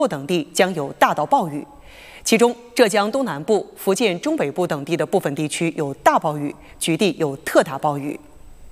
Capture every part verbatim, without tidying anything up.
部等地将有大到暴雨，其中浙江东南部、福建中北部等地的部分地区有大暴雨，局地有特大暴雨。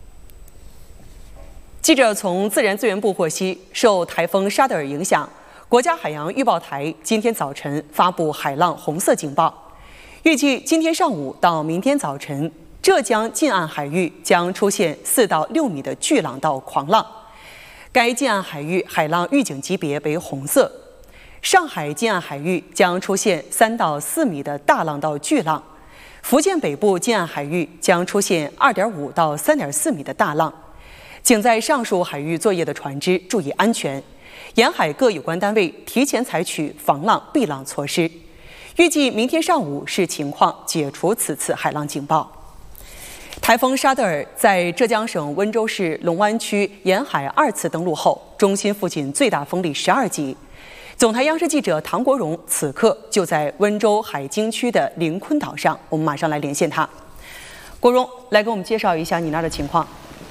记者从自然资源部获悉，受台风沙德尔影响，国家海洋预报台今天早晨发布海浪红色警报，预计今天上午到明天早晨，浙江近岸海域将出现四到六米的巨浪到狂浪，该近岸海域海浪预警级别为红色。上海近岸海域将出现三到四米的大浪到巨浪，福建北部近岸海域将出现二点五到三点四米的大浪。请在上述海域作业的船只注意安全，沿海各有关单位提前采取防浪避浪措施。预计明天上午视情况解除此次海浪警报。台风沙德尔在浙江省温州市龙湾区沿海二次登陆后，中心附近最大风力十二级。总台央视记者唐国荣此刻就在温州海经区的临昆岛上，我们马上来连线他。国荣，来给我们介绍一下你那儿的情况。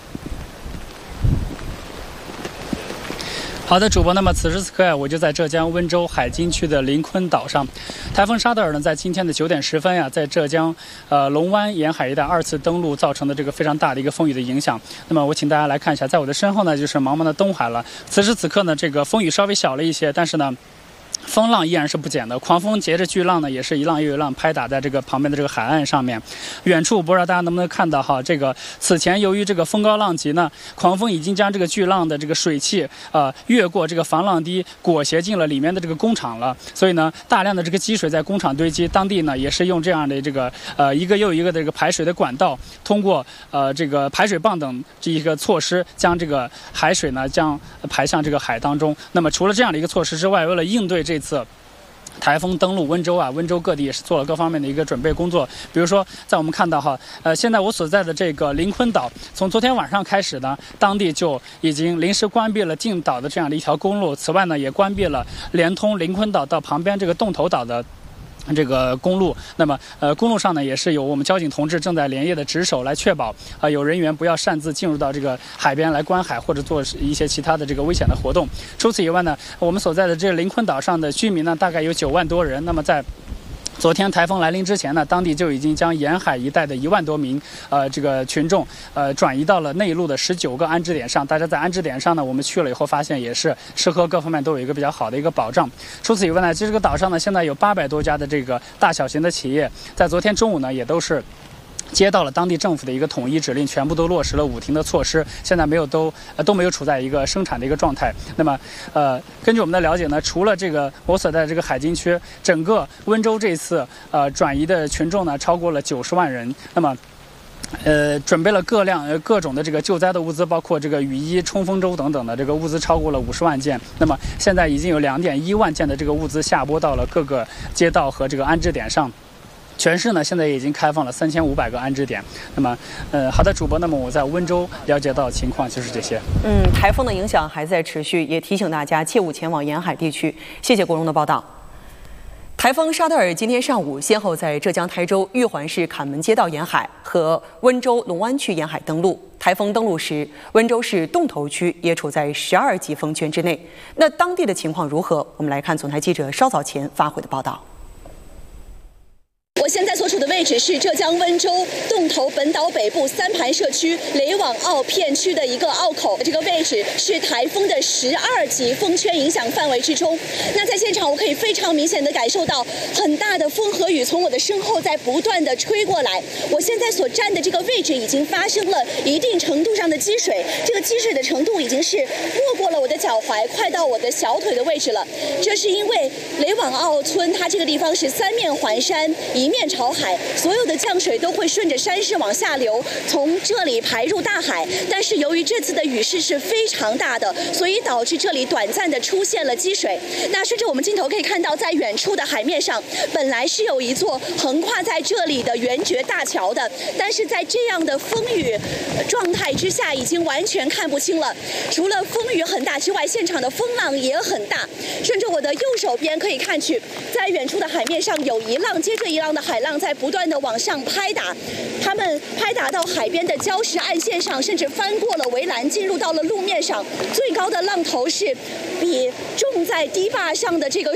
好的，主播。那么此时此刻呀，我就在浙江温州海经区的临昆岛上。台风沙德尔呢，在今天的九点十分呀，在浙江呃龙湾沿海一带二次登陆造成的这个非常大的一个风雨的影响。那么我请大家来看一下，在我的身后呢，就是茫茫的东海了。此时此刻呢，这个风雨稍微小了一些，但是呢，风浪依然是不减的，狂风结着巨浪呢，也是一浪又一浪拍打在这个旁边的这个海岸上面。远处不知道大家能不能看到哈，这个此前由于这个风高浪急呢，狂风已经将这个巨浪的这个水汽呃越过这个防浪堤裹挟进了里面的这个工厂了，所以呢，大量的这个积水在工厂堆积，当地呢也是用这样的这个呃一个又一个的这个排水的管道，通过呃这个排水泵等这一个措施，将这个海水呢将排向这个海当中。那么除了这样的一个措施之外，为了应对这这次台风登陆温州啊，温州各地也是做了各方面的一个准备工作。比如说，在我们看到哈，呃，现在我所在的这个临昆岛，从昨天晚上开始呢，当地就已经临时关闭了进岛的这样的一条公路。此外呢，也关闭了连通临昆岛到旁边这个洞头岛的这个公路。那么呃公路上呢，也是有我们交警同志正在连夜的值守，来确保啊、呃、有人员不要擅自进入到这个海边来观海或者做一些其他的这个危险的活动。除此以外呢，我们所在的这个临昆岛上的居民呢，大概有九万多人。那么在昨天台风来临之前呢，当地就已经将沿海一带的一万多名呃这个群众呃转移到了内陆的十九个安置点上。大家在安置点上呢，我们去了以后发现也是吃喝各方面都有一个比较好的一个保障。除此以外呢，这个岛上呢，现在有八百多家的这个大小型的企业，在昨天中午呢也都是接到了当地政府的一个统一指令，全部都落实了五停的措施，现在没有都呃都没有处在一个生产的一个状态。那么呃根据我们的了解呢，除了这个我所在的这个海经区，整个温州这次呃转移的群众呢超过了九十万人。那么呃，准备了各量呃各种的这个救灾的物资，包括这个雨衣、冲锋舟等等的这个物资超过了五十万件。那么现在已经有两点一万件的这个物资下拨到了各个街道和这个安置点上。全市呢，现在已经开放了三千五百个安置点。那么，呃，好的，主播，那么我在温州了解到的情况就是这些。 嗯，台风的影响还在持续，也提醒大家切勿前往沿海地区。谢谢国荣的报道。台风沙德尔今天上午先后在浙江台州玉环市坎门街道沿海和温州龙湾区沿海登陆。台风登陆时，温州市洞头区也处在十二级风圈之内。那当地的情况如何？我们来看总台记者稍早前发回的报道。 我现在所处的位置是浙江温州洞头本岛北部三盘社区雷网澳片区的一个澳口，这个位置是台风的十二级风圈影响范围之中。那在现场，我可以非常明显的感受到很大的风和雨从我的身后在不断的吹过来。我现在所站的这个位置已经发生了一定程度上的积水，这个积水的程度已经是没过了我的脚踝，快到我的小腿的位置了。这是因为雷网澳村它这个地方是三面环山，一面朝海，所有的降水都会顺着山势往下流，从这里排入大海。但是由于这次的雨势是非常大的，所以导致这里短暂的出现了积水。那顺着我们镜头可以看到，在远处的海面上，本来是有一座横跨在这里的圆觉大桥的，但是在这样的风雨状态之下，已经完全看不清了。除了风雨很大之外，现场的风浪也很大。顺着我的右手边可以看去，在远处的海面上有一浪接着一浪的海浪在不断的往上拍打，它们拍打到海边的礁石岸线上，甚至翻过了围栏，进入到了路面上。最高的浪头是比种在堤坝上的这个